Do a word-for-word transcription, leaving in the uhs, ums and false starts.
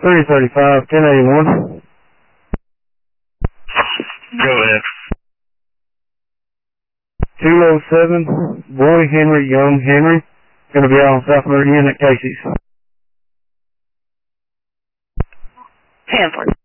three thirty-five, ten eighty-one. Go ahead. two oh seven, Boy Henry Young Henry. Going to be on South Meridian at Casey's. Hanford.